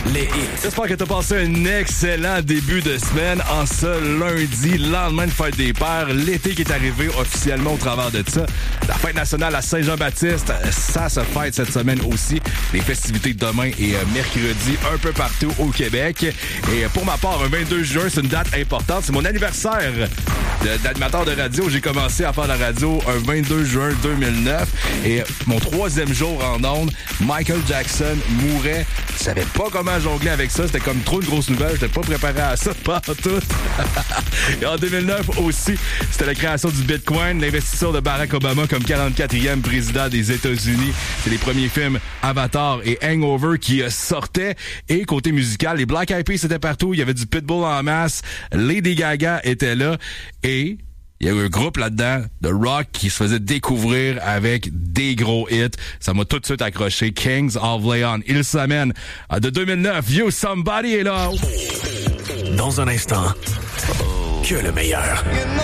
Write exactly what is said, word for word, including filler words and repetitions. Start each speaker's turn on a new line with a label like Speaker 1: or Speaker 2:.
Speaker 1: les hits.
Speaker 2: J'espère que t'as passé un excellent début de semaine en ce lundi, lendemain de fête des pères. L'été qui est arrivé officiellement au travers de ça. La fête nationale à Saint-Jean-Baptiste, ça se fête cette semaine aussi. Les festivités de demain et mercredi un peu partout au Québec. Et pour ma part, un vingt-deux juin, c'est une date importante. C'est mon anniversaire de, d'animateur de radio. J'ai commencé à faire la radio un vingt-deux juin deux mille neuf. Et mon troisième jour en ondes, Michael Jackson mourait. Je savais pas comment jongler avec ça. C'était comme trop une grosse nouvelle. J'étais pas préparé à ça, pas tout. Et en deux mille neuf aussi, c'était la création du Bitcoin, l'investition de Barack Obama comme quarante-quatrième président des États-Unis. C'est les premiers films Avatar et Hangover qui sortaient. Et côté musical, les Black Eyed Peas étaient partout. Il y avait du Pitbull en masse. Lady Gaga était là. Et il y a eu un groupe là-dedans de rock qui se faisait découvrir avec des gros hits. Ça m'a tout de suite accroché. Kings of Leon. Il s'amène de deux mille neuf. You Somebody est là.
Speaker 1: Dans un instant, que le meilleur.